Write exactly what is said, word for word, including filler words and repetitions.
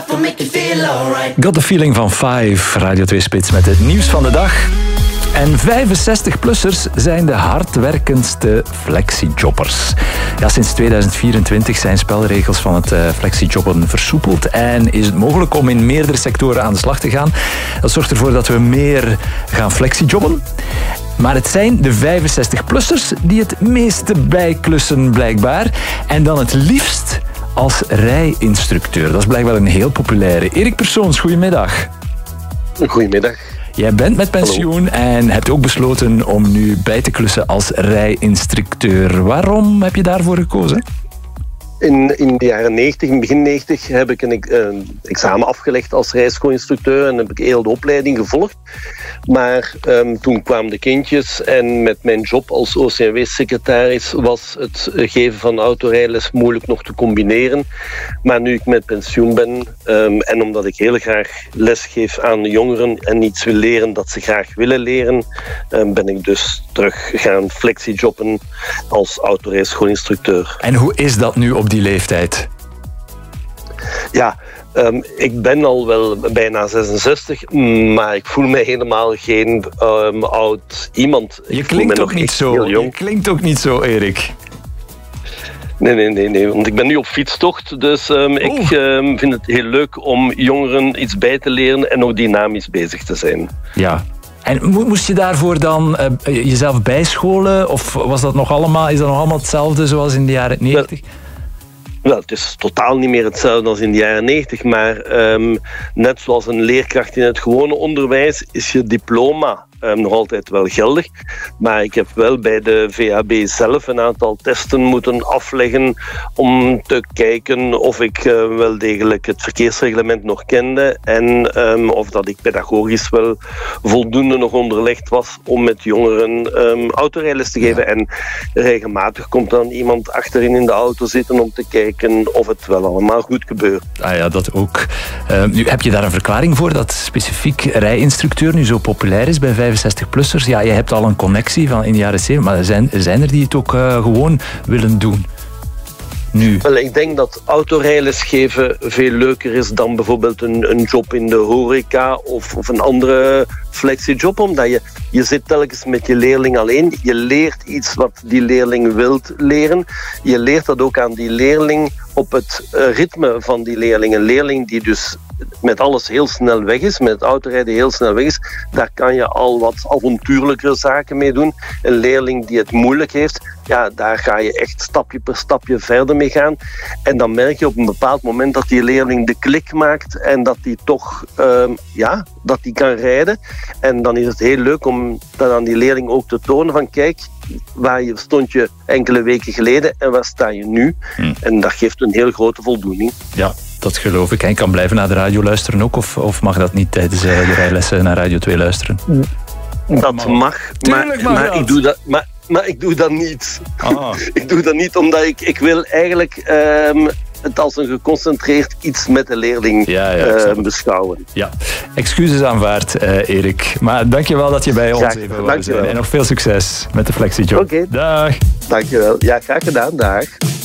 will make you feel alright. Got the feeling van Five, Radio twee Spits met het nieuws van de dag. En vijfenzestig-plussers zijn de hardwerkendste flexijobbers. Ja, sinds tweeduizend vierentwintig zijn spelregels van het uh, flexijobben versoepeld en is het mogelijk om in meerdere sectoren aan de slag te gaan. Dat zorgt ervoor dat we meer gaan flexijobben. Maar het zijn de vijfenzestig-plussers die het meeste bijklussen blijkbaar. En dan het liefst als rijinstructeur. Dat is blijkbaar een heel populaire. Erik Persoons, goedemiddag. Goedemiddag. Jij bent met pensioen Hallo. En hebt ook besloten om nu bij te klussen als rijinstructeur. Waarom heb je daarvoor gekozen? In, in de jaren negentig, in begin negentig, heb ik een, een examen afgelegd als rijschoolinstructeur en heb ik heel de opleiding gevolgd. Maar um, toen kwamen de kindjes en met mijn job als O C M W-secretaris was het geven van autorijles moeilijk nog te combineren. Maar nu ik met pensioen ben um, en omdat ik heel graag lesgeef aan de jongeren en iets wil leren dat ze graag willen leren, um, ben ik dus terug gaan flexijobben als autorijschoolinstructeur. En hoe is dat nu op die leeftijd? Ja, um, ik ben al wel bijna zesenzestig, maar ik voel me helemaal geen um, oud iemand. Je klinkt ook niet zo. Je klinkt ook niet zo, Erik. Nee, nee, nee, nee, want ik ben nu op fietstocht, dus um, ik um, vind het heel leuk om jongeren iets bij te leren en ook dynamisch bezig te zijn. Ja. En moest je daarvoor dan uh, jezelf bijscholen? Of was dat nog allemaal, is dat nog allemaal hetzelfde zoals in de jaren negentig? Wel, het is totaal niet meer hetzelfde als in de jaren negentig, maar um, net zoals een leerkracht in het gewone onderwijs is je diploma um, nog altijd wel geldig. Maar ik heb wel bij de V A B zelf een aantal testen moeten afleggen om te kijken of ik uh, wel degelijk het verkeersreglement nog kende en um, of dat ik pedagogisch wel voldoende nog onderlegd was om met jongeren um, autorijles te geven. Ja. En regelmatig komt dan iemand achterin in de auto zitten om te kijken of het wel allemaal goed gebeurt. Ah ja, dat ook. Uh, nu, heb je daar een verklaring voor dat specifiek rijinstructeur nu zo populair is bij vijfenzestig-plussers? Ja, je hebt al een connectie van in de jaren zeventig, maar er zijn, er zijn er die het ook uh, gewoon willen doen. Nu. Wel, ik denk dat autorijles geven veel leuker is dan bijvoorbeeld een, een job in de horeca of, of een andere flexiejob, omdat je, je zit telkens met je leerling alleen. Je leert iets wat die leerling wilt leren. Je leert dat ook aan die leerling op het uh, ritme van die leerling. Een leerling die dus met alles heel snel weg is, met het autorijden heel snel weg is, daar kan je al wat avontuurlijkere zaken mee doen. Een leerling die het moeilijk heeft, ja, daar ga je echt stapje per stapje verder mee gaan. En dan merk je op een bepaald moment dat die leerling de klik maakt en dat die toch, um, ja, dat die kan rijden. En dan is het heel leuk om dat aan die leerling ook te tonen van kijk, waar je stond je enkele weken geleden en waar sta je nu? Hmm. En dat geeft een heel grote voldoening. Ja, dat geloof ik. En je kan blijven naar de radio luisteren ook, of, of mag dat niet tijdens uh, je rijlessen naar Radio twee luisteren? Dat mag, mag maar, maar, ik doe dat, maar, maar ik doe dat niet. Ah. Ik doe dat niet omdat ik, ik wil eigenlijk um, het als een geconcentreerd iets met de leerling ja, ja, uh, beschouwen. Ja, excuses aanvaard, uh, Erik. Maar dankjewel dat je bij ons ja, even wou zijn. En nog veel succes met de flexiejob. Oké. Dag. Dankjewel. Ja, graag gedaan. Dag.